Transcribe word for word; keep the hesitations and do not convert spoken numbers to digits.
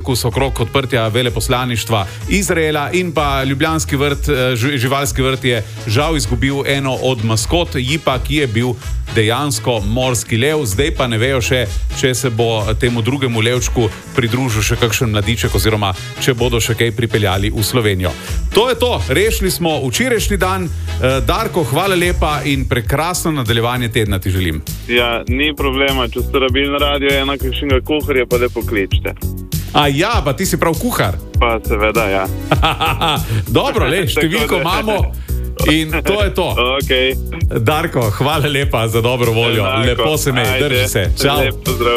cirkus okrog odprtja veleposlaništva Izraela in pa ljubljanski vrt, živalski vrt je žal izgubil eno od maskot, jipa, ki je bil dejansko morski lev. Zdaj pa ne vejo še, če se bo temu drugemu levčku pridružil še kakšen mladiček oziroma če bodo še kaj pripeljali v Slovenijo. To je to, rešili smo včerajšnji dan. Darko, hvala lepa in prekrasno nadaljevanje tedna ti želim. Ja, ni problema, če ste rabili na radio ena kakšnega kuharja, pa da pokličite. A ja, pa ti si prav kuhar. Pa seveda, ja. Dobro, le, številko imamo in to je to. Okay. Darko, hvala lepa za dobro voljo. Enako. Lepo se me, drži se. Čau. Lep pozdrav.